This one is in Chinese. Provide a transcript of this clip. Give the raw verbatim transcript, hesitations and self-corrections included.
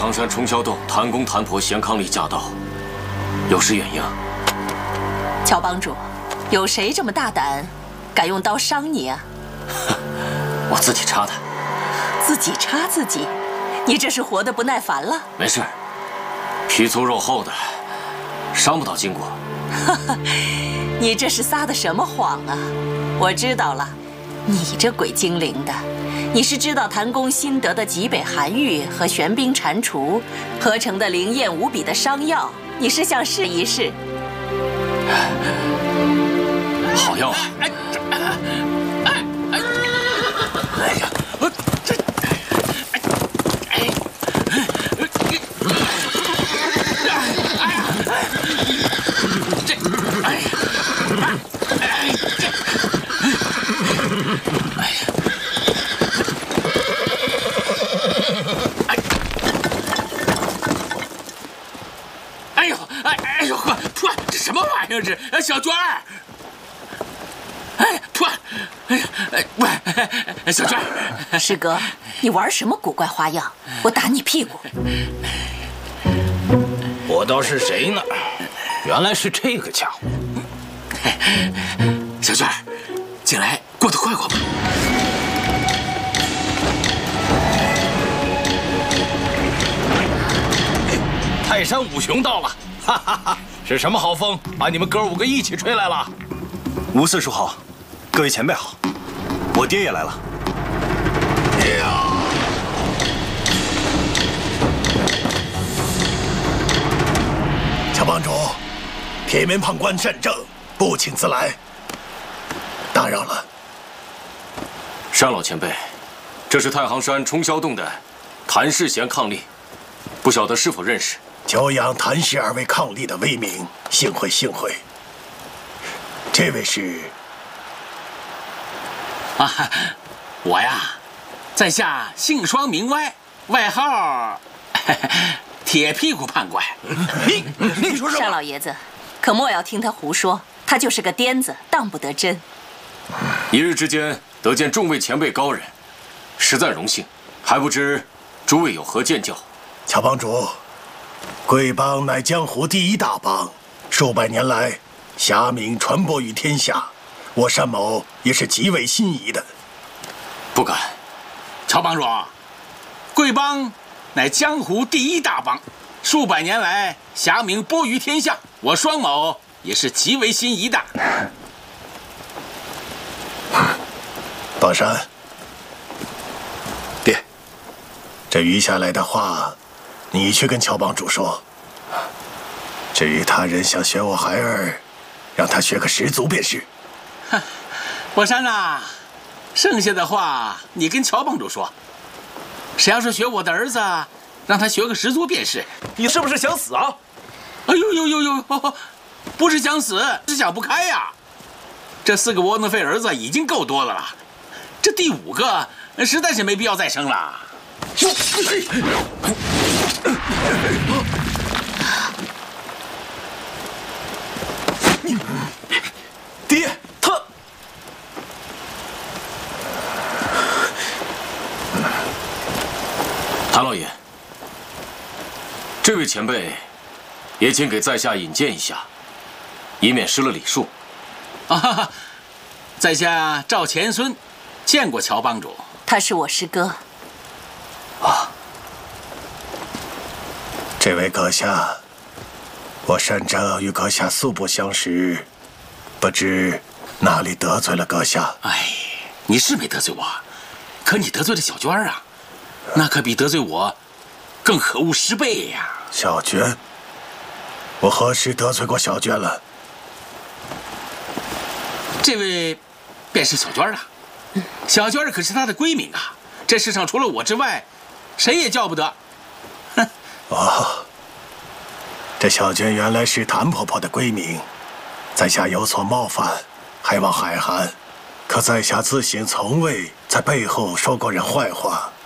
行山冲霄洞谭公谭婆贤伉俪驾到，有失远迎。 乔帮主，有谁这么大胆，敢用刀伤你啊？ 我自己插的。 自己插自己？你这是活得不耐烦了？ 没事，皮粗肉厚的，伤不到筋骨。 你这是撒的什么谎啊？我知道了，你这鬼精灵的，你是知道谭公新得的极北寒玉和玄冰蟾蜍合成的灵验无比的伤药，你是想试一试？ 好药啊！哎哎哎！哎呀，我这哎哎哎这哎呀哎这哎呀哎呦哎哎呦呵，突然这什么玩意儿这？哎，小娟儿。哎，突然，哎呀，哎喂，小娟， 师哥，你玩什么古怪花样？我打你屁股！ 我倒是谁呢？原来是这个家伙。 小娟，进来过得快活吧。 泰山五雄到了，哈哈哈！是什么好风，把你们哥五个一起吹来了？ 吴四叔好。各位前辈好，我爹也来了。 乔帮主，铁面判官慎政，不请自来，打扰了。 单老前辈，这是太行山冲霄洞的谭氏贤伉俪，不晓得是否认识？ 久仰谭氏二位伉俪的威名，幸会幸会。这位是。 啊，我呀，在下姓双名歪，外号铁屁股判官。 你你说什么？ 单老爷子，可莫要听他胡说，他就是个癫子，当不得真。 一日之间得见众位前辈高人，实在荣幸，还不知诸位有何见教？ 乔帮主，贵帮乃江湖第一大帮，数百年来侠名传播于天下。我单某也是极为心仪的。 不敢。 乔帮主，贵帮乃江湖第一大帮，数百年来侠名播于天下，我双某也是极为心仪的。 宝山， 爹， 这余下来的话，你去跟乔帮主说。至于他人想学我孩儿，让他学个十足便是。 我山呐，剩下的话你跟乔帮主说。谁要是学我的儿子，让他学个十足便是。 你是不是想死啊？ 哎呦呦呦呦，不是想死，是想不开呀。这四个窝囊废儿子已经够多的了，这第五个实在是没必要再生了。 爹，他。 谭老爷，这位前辈也请给在下引荐一下，以免失了礼数。 啊，在下赵钱孙，见过乔帮主。 他是我师哥。 啊， 这位阁下，我单正与阁下素不相识，不知哪里得罪了阁下？ 哎，你是没得罪我，可你得罪了小娟啊，那可比得罪我更可恶十倍呀！ 小娟，我何时得罪过小娟了？ 这位便是小娟啊，小娟可是她的闺名啊，这世上除了我之外，谁也叫不得。哼！ 哦，这小娟原来是谭婆婆的闺名，在下有所冒犯，还望海涵。可在下自省从未在背后说过人坏话。